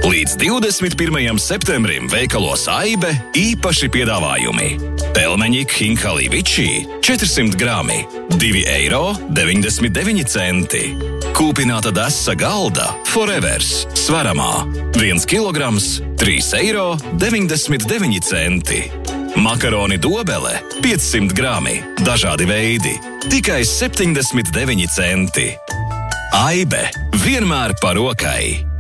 Līdz 21. septembrim veikalos Aibe īpaši piedāvājumi. Pelmeņi Hinkali Vičī 400 grami, 2,99 eiro. Kūpināta desa galda Forevers svaramā 1 kilograms, 3,99 eiro. Makaroni dobele 500 grami, dažādi veidi, tikai 79 centi. Aibe vienmēr par rokai.